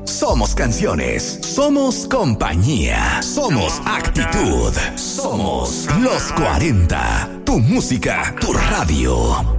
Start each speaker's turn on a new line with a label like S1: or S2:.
S1: Somos canciones, somos compañía, somos actitud, somos los 40. Tu música, tu radio.